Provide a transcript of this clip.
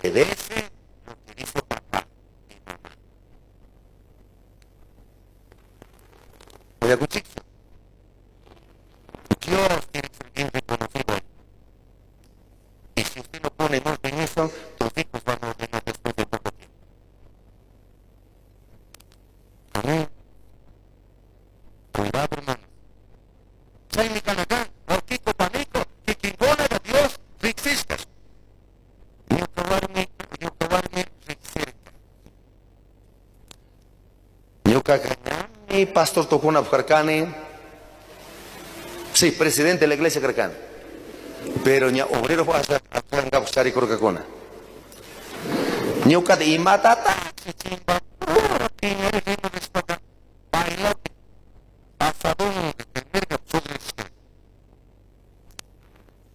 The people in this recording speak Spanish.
obedece lo que dice papá y mamá. Oye, cuchillo. Dios tiene que ser bien reconocido. Y si usted no pone en orden eso, tus hijos van a ordenar después de poco tiempo. Amén. Cuidado, hermano. Sai mi canacán, orquico panico, que quien gona de Dios, existas. Yo probarme, cerca. Yo cagañame, pastor Tojuna Bujarcane. Sí, presidente de la iglesia Carcana. Pero ña obrero va a buscar y corcacona. Ñuca de imatata.